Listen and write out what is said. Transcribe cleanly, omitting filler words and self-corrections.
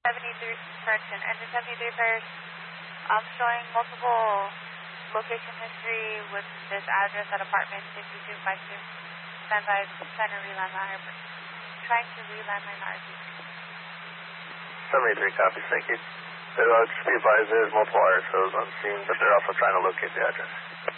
73, correction, engine 73 first. I'm showing multiple location history with this address at apartment 5252. Stand by, trying to reland my RV. 73 copies, thank you. Just be advised there's multiple RSOs on scene, but they're also trying to locate the address.